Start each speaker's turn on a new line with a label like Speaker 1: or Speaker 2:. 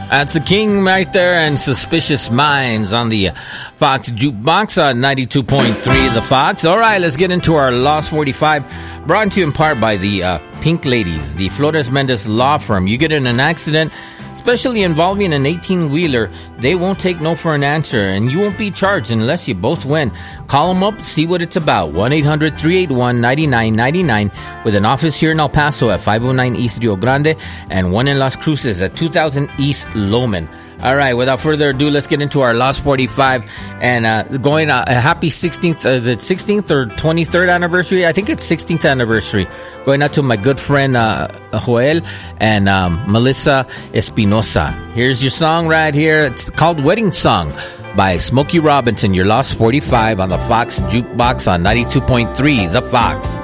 Speaker 1: That's the King right there, and Suspicious Minds on the Fox Jukebox on 92.3 The Fox. All right, let's get into our Lost 45, brought to you in part by the Pink Ladies, the Flores Mendez Law Firm. You get in an accident, especially involving an 18-wheeler, they won't take no for an answer, and you won't be charged unless you both win. Call them up, see what it's about. 1-800-381-9999 with an office here in El Paso at 509 East Rio Grande and one in Las Cruces at 2000 East Loman. All right, without further ado, let's get into our Lost 45 and going a happy 16th, is it 16th or 23rd anniversary? I think it's 16th anniversary. Going out to my good friend Joel and Melissa Espinosa. Here's your song right here. It's called Wedding Song by Smokey Robinson, your Lost 45 on the Fox Jukebox on 92.3 The Fox.